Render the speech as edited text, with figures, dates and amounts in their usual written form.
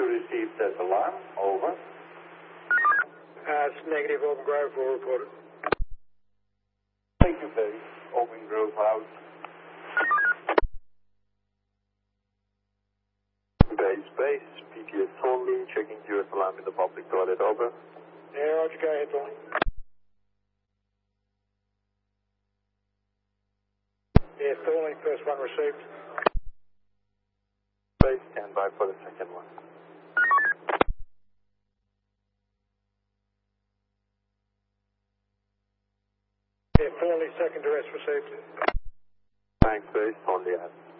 received that alarm? Over. It's negative. Open Grove will report it. Thank you, base. Open Grove out. Base, PTS only, checking US alarm in the public toilet, over. Yeah, Roger, go ahead, Tony. Yeah, Thorny, first one received. Base, stand by for the second one. Yeah, Thorny, second arrest received. Thanks, base, only out.